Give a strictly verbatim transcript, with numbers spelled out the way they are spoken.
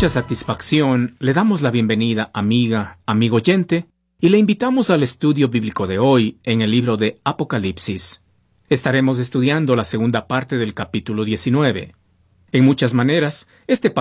mucha satisfacción le damos la bienvenida, amiga, amigo oyente, y le invitamos al estudio bíblico de hoy en el libro de Apocalipsis. Estaremos estudiando la segunda parte del capítulo diecinueve. En muchas maneras, este